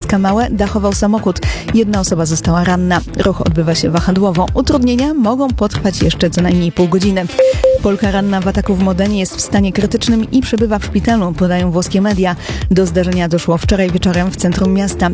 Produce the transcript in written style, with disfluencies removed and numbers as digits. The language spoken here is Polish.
Dziecka małe dachował samochód. Jedna osoba została ranna. Ruch odbywa się wahadłowo. Utrudnienia mogą potrwać jeszcze co najmniej pół godziny. Polka ranna w ataku w Modenie jest w stanie krytycznym i przebywa w szpitalu, podają włoskie media. Do zdarzenia doszło wczoraj wieczorem w centrum miasta.